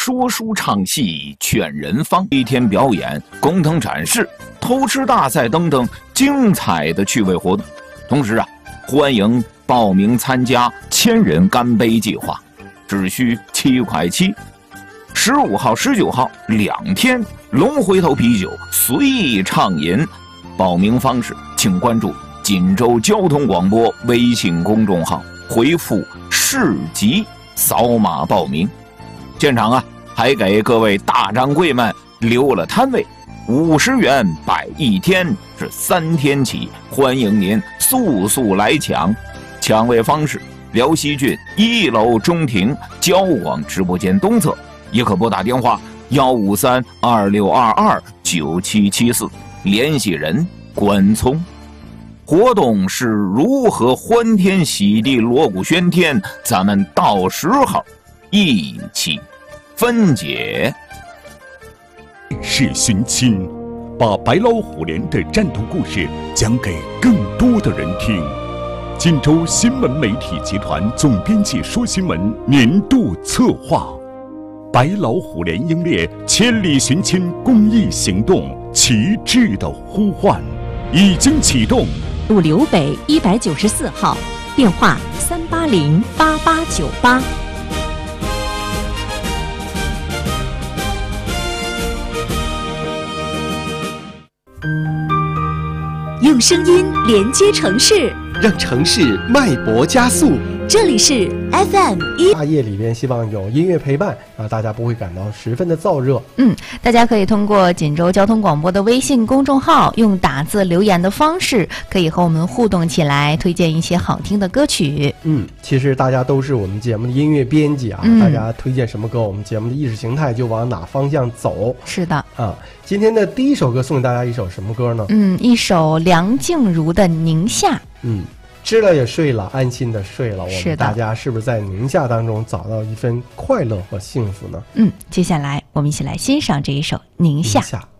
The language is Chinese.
说书唱戏、劝人方、一天表演、工藤展示、偷吃大赛等等精彩的趣味活动。同时欢迎报名参加1000人干杯计划，只需7块7。15号、19号2天龙回头啤酒随意畅饮。报名方式请关注锦州交通广播微信公众号，回复市集扫码报名。现场还给各位大掌柜们留了摊位，50元摆1天，是3天起，欢迎您速来抢。抢位方式：辽西郡1楼中庭交广直播间东侧，也可拨打电话153-2622-9774，联系人关聪。活动是如何欢天喜地、锣鼓喧天，咱们到时候一起分解。 是寻亲，把白老虎连的战斗故事讲给更多的人听。锦州新闻媒体集团总编辑说新闻年度策划，白老虎连英烈千里寻亲公益行动旗帜的呼唤已经启动。 路刘北194号，电话3808898。用声音连接城市， 让城市脉搏加速。 这里是 FM1。 大夜里边希望有音乐陪伴，大家不会感到十分的燥热。 大家可以通过锦州交通广播的微信公众号，用打字留言的方式，可以和我们互动起来，推荐一些好听的歌曲。 其实大家都是我们节目的音乐编辑大家推荐什么歌，我们节目的意识形态就往哪方向走。 是的今天的第一首歌送给大家一首什么歌呢？ 一首梁静茹的《宁夏》。 吃了也睡了，安心的睡了。我是的， 们大家是不是在宁夏当中找到一份快乐和幸福呢？ 接下来我们一起来欣赏这一首《宁夏》。